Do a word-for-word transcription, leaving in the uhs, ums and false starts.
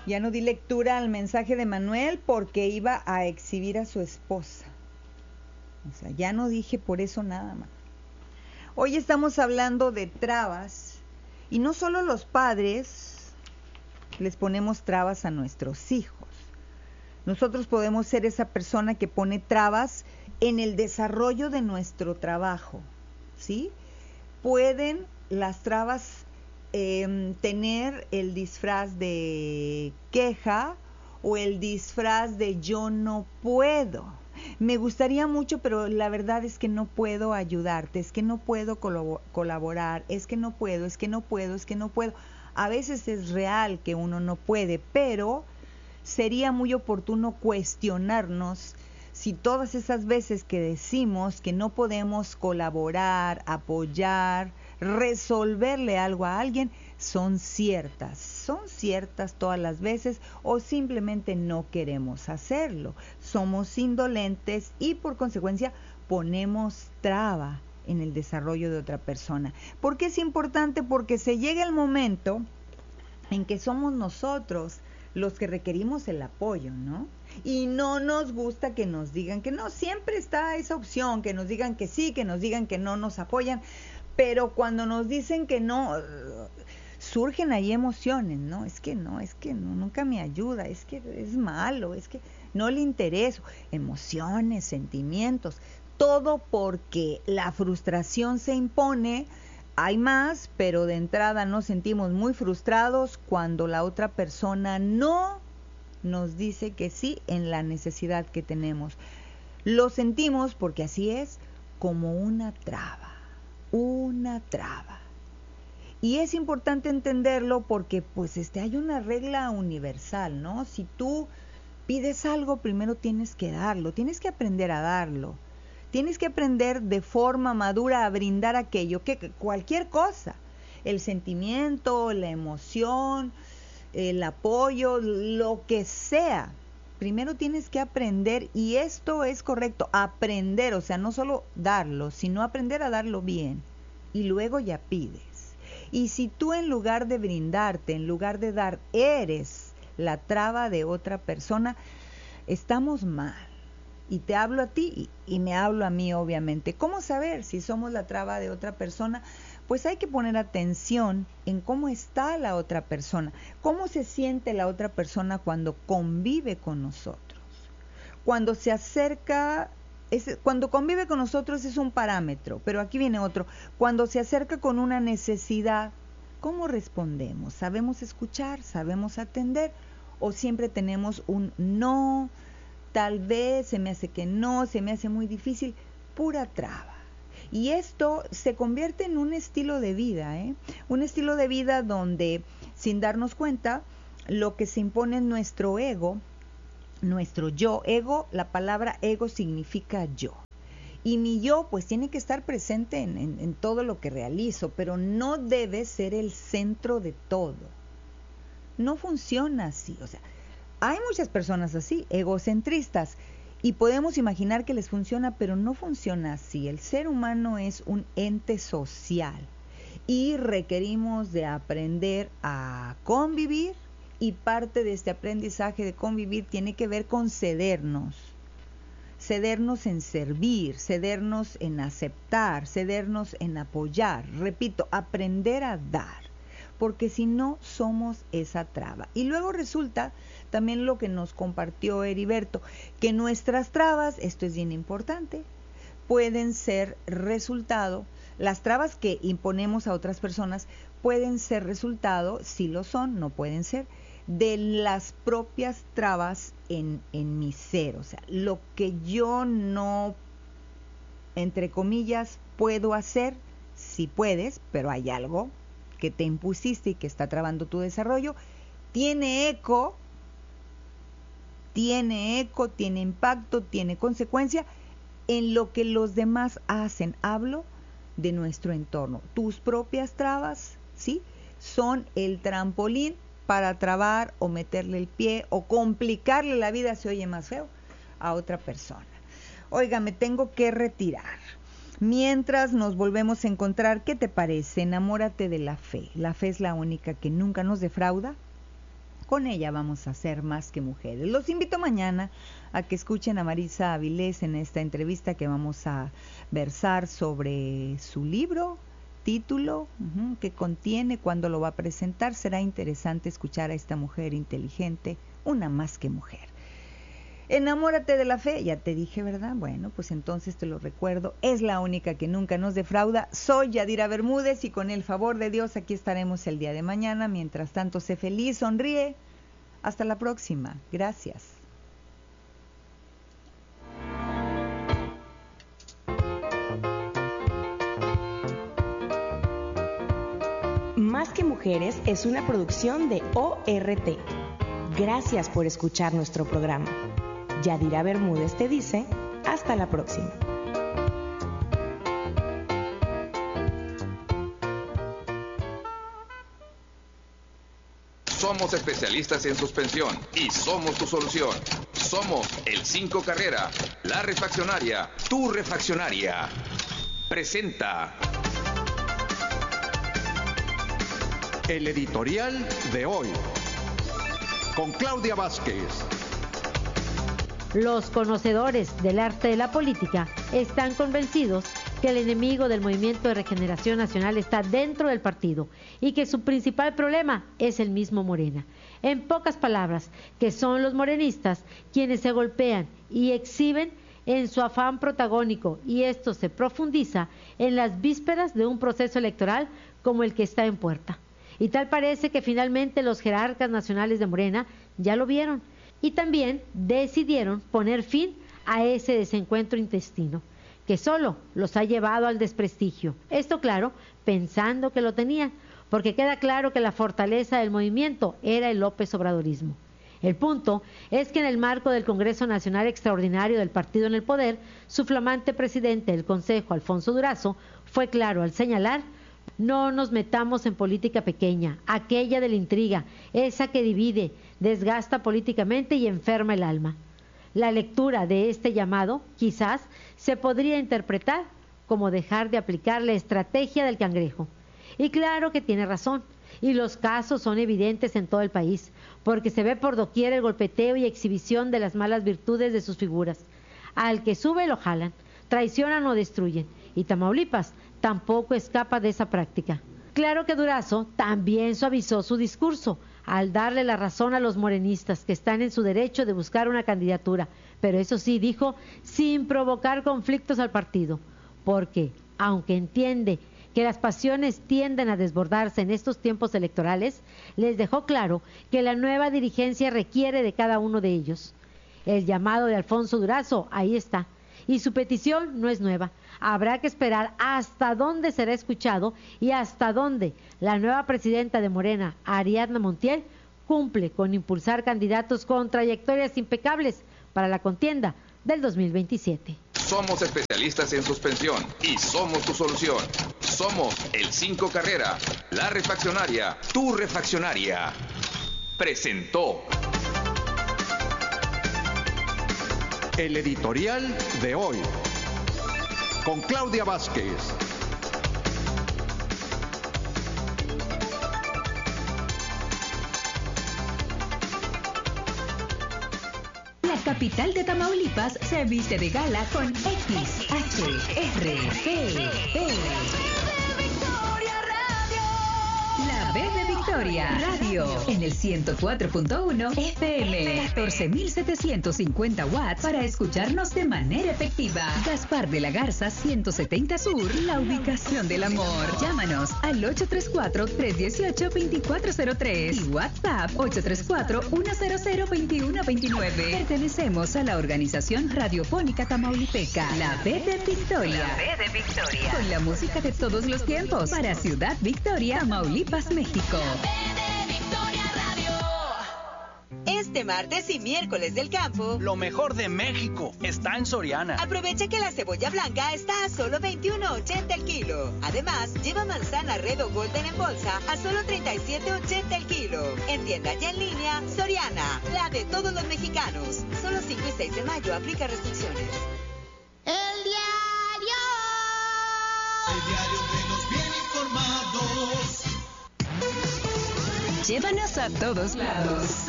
Ya no di lectura al mensaje de Manuel porque iba a exhibir a su esposa. O sea, ya no dije por eso nada más. Hoy estamos hablando de trabas y no solo los padres les ponemos trabas a nuestros hijos. Nosotros podemos ser esa persona que pone trabas en el desarrollo de nuestro trabajo, ¿sí? Pueden las trabas eh, tener el disfraz de queja o el disfraz de yo no puedo. Me gustaría mucho, pero la verdad es que no puedo ayudarte, es que no puedo colabo- colaborar, es que no puedo, es que no puedo, es que no puedo. A veces es real que uno no puede, pero sería muy oportuno cuestionarnos si todas esas veces que decimos que no podemos colaborar, apoyar, resolverle algo a alguien, son ciertas. ¿Son ciertas todas las veces o simplemente no queremos hacerlo? Somos indolentes y por consecuencia ponemos traba en el desarrollo de otra persona. ¿Por qué es importante? Porque se llega el momento en que somos nosotros los que requerimos el apoyo, ¿no? Y no nos gusta que nos digan que no, siempre está esa opción, que nos digan que sí, que nos digan que no nos apoyan, pero cuando nos dicen que no, surgen ahí emociones, ¿no? Es que no, es que no, nunca me ayuda, es que es malo, es que no le intereso, emociones, sentimientos, todo porque la frustración se impone. Hay más, pero de entrada nos sentimos muy frustrados cuando la otra persona no nos dice que sí en la necesidad que tenemos. Lo sentimos porque así es, como una traba, una traba. Y es importante entenderlo porque pues este hay una regla universal, ¿no? Si tú pides algo, primero tienes que darlo, tienes que aprender a darlo. Tienes que aprender de forma madura a brindar aquello, que, que cualquier cosa, el sentimiento, la emoción, el apoyo, lo que sea. Primero tienes que aprender, y esto es correcto, aprender, o sea, no solo darlo, sino aprender a darlo bien, y luego ya pides. Y si tú en lugar de brindarte, en lugar de dar, eres la traba de otra persona, estamos mal. Y te hablo a ti y, y me hablo a mí, obviamente. ¿Cómo saber si somos la traba de otra persona? Pues hay que poner atención en cómo está la otra persona, cómo se siente la otra persona cuando convive con nosotros. Cuando se acerca, es, cuando convive con nosotros es un parámetro, pero aquí viene otro. Cuando se acerca con una necesidad, ¿cómo respondemos? ¿Sabemos escuchar? ¿Sabemos atender? ¿O siempre tenemos un no? Tal vez, se me hace que no, se me hace muy difícil, pura traba. Y esto se convierte en un estilo de vida, ¿eh? Un estilo de vida donde, sin darnos cuenta, lo que se impone es nuestro ego, nuestro yo. Ego, la palabra ego significa yo. Y mi yo, pues, tiene que estar presente en, en, en todo lo que realizo, pero no debe ser el centro de todo. No funciona así, o sea, hay muchas personas así, egocentristas, y podemos imaginar que les funciona, pero no funciona así. El ser humano es un ente social y requerimos de aprender a convivir, y parte de este aprendizaje de convivir tiene que ver con cedernos. Cedernos en servir, cedernos en aceptar, cedernos en apoyar. Repito, aprender a dar, porque si no somos esa traba. Y luego resulta también lo que nos compartió Heriberto, que nuestras trabas, esto es bien importante, pueden ser resultado, las trabas que imponemos a otras personas pueden ser resultado, si lo son, no pueden ser, de las propias trabas en, en mi ser. O sea, lo que yo no, entre comillas, puedo hacer, si puedes, pero hay algo que te impusiste y que está trabando tu desarrollo, tiene eco, tiene eco, tiene impacto, tiene consecuencia en lo que los demás hacen. Hablo de nuestro entorno. Tus propias trabas, ¿sí?, son el trampolín para trabar o meterle el pie o complicarle la vida, se oye más feo, a otra persona. Oiga, me tengo que retirar. Mientras nos volvemos a encontrar, ¿qué te parece? Enamórate de la fe. La fe es la única que nunca nos defrauda. Con ella vamos a ser más que mujeres. Los invito mañana a que escuchen a Marisa Avilés en esta entrevista que vamos a versar sobre su libro, título, uh-huh, que contiene, cuándo lo va a presentar. Será interesante escuchar a esta mujer inteligente, una más que mujer. Enamórate de la fe, ya te dije, ¿verdad? Bueno, pues entonces te lo recuerdo, es la única que nunca nos defrauda. Soy Yadira Bermúdez y con el favor de Dios aquí estaremos el día de mañana. Mientras tanto, sé feliz, sonríe. Hasta la próxima. Gracias. Más que Mujeres es una producción de O R T. Gracias por escuchar nuestro programa. Yadira Bermúdez te dice, hasta la próxima. Somos especialistas en suspensión y somos tu solución. Somos el cinco Carrera, la refaccionaria, tu refaccionaria. Presenta el editorial de hoy con Claudia Vázquez. Los conocedores del arte de la política están convencidos que el enemigo del Movimiento de Regeneración Nacional está dentro del partido y que su principal problema es el mismo Morena. En pocas palabras, que son los morenistas quienes se golpean y exhiben en su afán protagónico, y esto se profundiza en las vísperas de un proceso electoral como el que está en puerta. Y tal parece que finalmente los jerarcas nacionales de Morena ya lo vieron y también decidieron poner fin a ese desencuentro intestino que solo los ha llevado al desprestigio. Esto, claro, pensando que lo tenían, porque queda claro que la fortaleza del movimiento era el López Obradorismo. El punto es que en el marco del Congreso Nacional Extraordinario del partido en el poder, su flamante presidente del Consejo, Alfonso Durazo, fue claro al señalar: no nos metamos en política pequeña, aquella de la intriga, esa que divide, desgasta políticamente y enferma el alma. La lectura de este llamado quizás se podría interpretar como dejar de aplicar la estrategia del cangrejo. Y claro que tiene razón, y los casos son evidentes en todo el país, porque se ve por doquier el golpeteo y exhibición de las malas virtudes de sus figuras. Al que sube lo jalan, traicionan o destruyen, y Tamaulipas tampoco escapa de esa práctica. Claro que Durazo también suavizó su discurso al darle la razón a los morenistas que están en su derecho de buscar una candidatura, pero eso sí, dijo, sin provocar conflictos al partido, porque, aunque entiende que las pasiones tienden a desbordarse en estos tiempos electorales, les dejó claro que la nueva dirigencia requiere de cada uno de ellos. El llamado de Alfonso Durazo, ahí está, y su petición no es nueva. Habrá que esperar hasta dónde será escuchado y hasta dónde la nueva presidenta de Morena, Ariadna Montiel, cumple con impulsar candidatos con trayectorias impecables para la contienda del dos mil veintisiete. Somos especialistas en suspensión y somos tu solución. Somos el cinco Carrera, la refaccionaria, tu refaccionaria. Presentó el editorial de hoy con Claudia Vázquez. La capital de Tamaulipas se viste de gala con X H R P P. La B de Victoria Radio en el ciento cuatro punto uno F M, catorce mil setecientos cincuenta watts para escucharnos de manera efectiva. Gaspar de la Garza ciento setenta Sur, la ubicación del amor. Llámanos al ocho tres cuatro, tres uno ocho, dos cuatro cero tres y WhatsApp ocho tres cuatro, uno cero cero, dos uno dos nueve. Pertenecemos a la organización radiofónica tamaulipeca, la B de Victoria. La B de Victoria. Con la música de todos los tiempos para Ciudad Victoria, Tamaulipas, México. Este martes y miércoles del campo, lo mejor de México está en Soriana. Aprovecha que la cebolla blanca está a solo veintiuno ochenta el kilo. Además, lleva manzana Red o Golden en bolsa a solo treinta y siete ochenta el kilo. En tienda y en línea, Soriana, la de todos los mexicanos. Solo cinco y seis de mayo, aplica restricciones. El diario. El diario que nos viene informados. Llévanos a todos lados.